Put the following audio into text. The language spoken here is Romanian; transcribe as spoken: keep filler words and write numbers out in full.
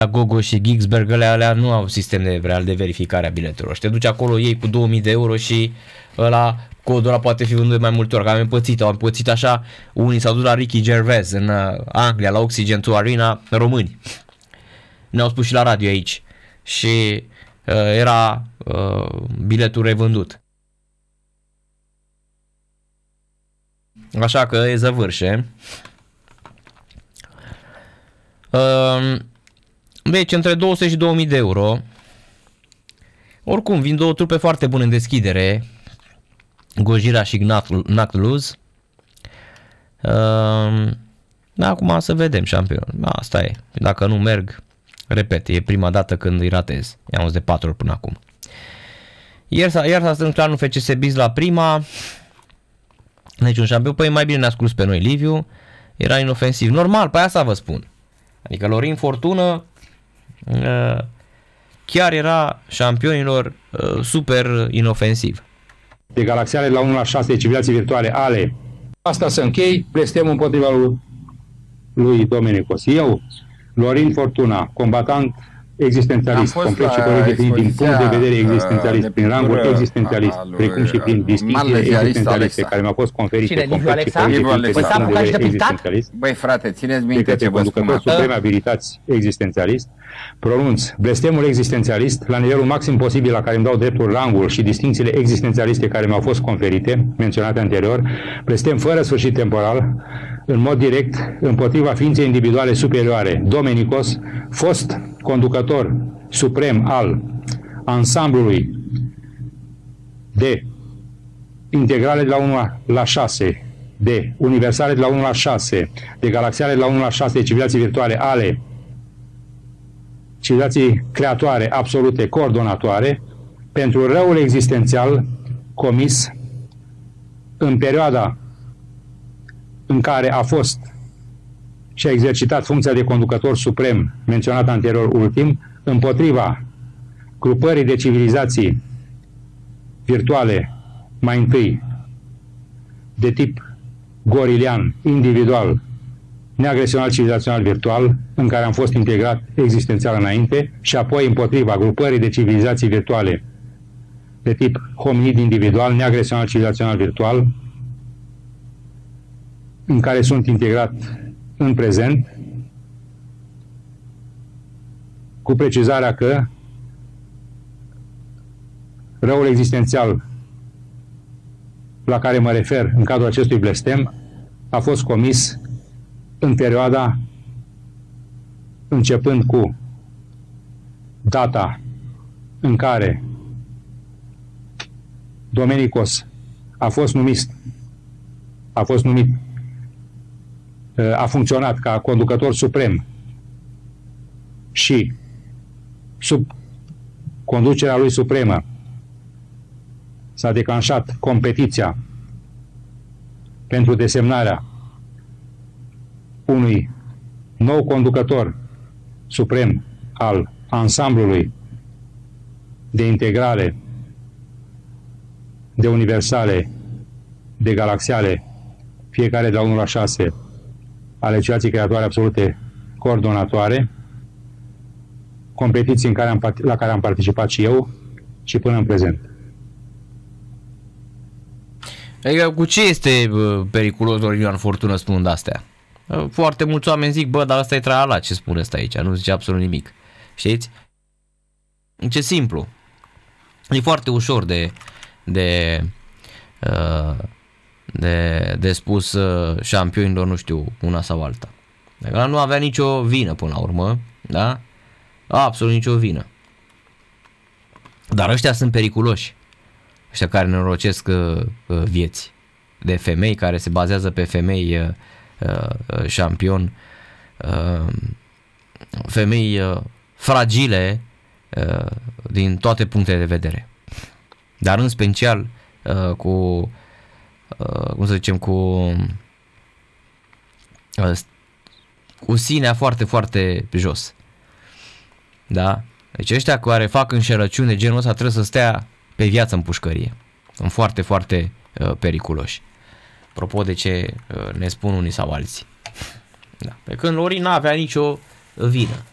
Gogo și Gigsberg, alea, alea nu au sistem de real de verificare a biletelor. Și te duci acolo, iei cu două mii de euro și ăla, codul ăla poate fi vândut de mai multe ori. Că am împățit, am împățit așa, unii s-au dus la Ricky Gervais în Anglia, la Oxygen doi Arena, români. Ne-au spus și la radio aici. Și uh, era uh, biletul revândut. Așa că e zăvârșe. Uh, deci între două sute și două mii de euro. Oricum vin două trupe foarte bune în deschidere, Gojira și Knuckles. Uh, acum să vedem șampion. Asta e. Dacă nu merg, repet, e prima dată când îi ratez. I-am de patru ori până acum. Ieri s-a, ieri s-a strâns clanul F C S Biz la prima. Deci un șampion, păi mai bine ne-a scurs pe noi Liviu. Era inofensiv. Normal, pe asta vă spun. Adică Lorin Fortună uh, chiar era șampionilor uh, super inofensiv. De Galaxiale la unu la șase, civilizații virtuale ale. Asta să închei, blestemul împotriva lui, lui Domenicos. Eu, Lorin Fortuna, combatant existențialist, complet și corect definit din punct de vedere existențialist, prin rangul existențialist, precum și prin distincțiile existențialiste care mi-au fost conferite complet și corect definit din punct de vedere existențialist. Băi frate, țineți minte ce vă spun. Supreme abilități existențialist, pronunț blestemul existențialist la nivelul maxim posibil la care îmi dau dreptul rangul și distincțiile existențialiste care mi-au fost conferite, menționate anterior, blestem fără sfârșit temporal, în mod direct, împotriva ființei individuale superioare, Domenicos, fost conducător suprem al ansamblului de integrale de la unu la șase, de universale de la unu la șase, de galaxiale de la unu la șase, de civilizații virtuale ale civilizații creatoare, absolute, coordonatoare, pentru răul existențial comis în perioada în care a fost și a exercitat funcția de conducător suprem, menționat anterior ultim, împotriva grupării de civilizații virtuale, mai întâi, de tip gorilian, individual, neagresional, civilizațional, virtual, în care am fost integrat existențial înainte, și apoi împotriva grupării de civilizații virtuale de tip hominid individual, neagresional, civilizațional, virtual, în care sunt integrat în prezent, cu precizarea că răul existențial la care mă refer în cadrul acestui blestem a fost comis în perioada începând cu data în care Domenicos a fost numit a fost numit a funcționat ca conducător suprem și sub conducerea lui supremă s-a declanșat competiția pentru desemnarea unui nou conducător suprem al ansamblului de integrale, de universale, de galaxiale, fiecare de la unu la șase, ale civilizații creatoare absolute coordonatoare, competiții în care am, la care am participat și eu și până în prezent. Adică cu ce este periculos Lorin Fortună spunând astea? Foarte mulți oameni zic, bă, dar ăsta e traiala, ce spune ăsta aici, nu zice absolut nimic. Știți? Ce simplu. E foarte ușor de de de, de spus șampionilor, nu știu, una sau alta. Dacă nu avea nicio vină până la urmă, da? Absolut nicio vină. Dar ăștia sunt periculoși. Ăștia care nenorocesc vieți de femei, care se bazează pe femei șampion, femei fragile din toate punctele de vedere. Dar în special cu, cum să zicem, cu cu sinea foarte, foarte jos. Da? Deci ăștia care fac înșelăciuni de genul ăsta trebuie să stea pe viață în pușcărie. Sunt foarte, foarte uh, periculoși. Apropo de ce uh, ne spun unii sau alții. Da. Pe când Lorin n-avea nicio vină.